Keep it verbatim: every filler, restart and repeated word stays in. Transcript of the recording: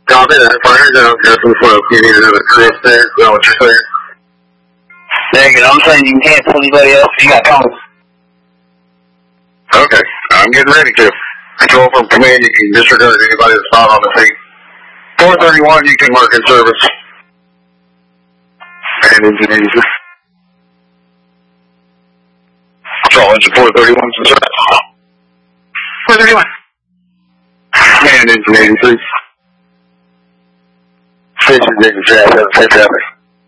Copy that. Fire down. Careful the flow. You need another crew up there. Is that what you're saying? Dang it, I'm saying you can't tell anybody else you got calls. Okay. I'm getting ready to. Control from command, you can disregard anybody that's not on the scene. four thirty-one, you can mark in service. And engine eighty-three. Control engine four thirty-one, in service. four thirty-one. And engine eighty-three. Station, engine traffic, traffic.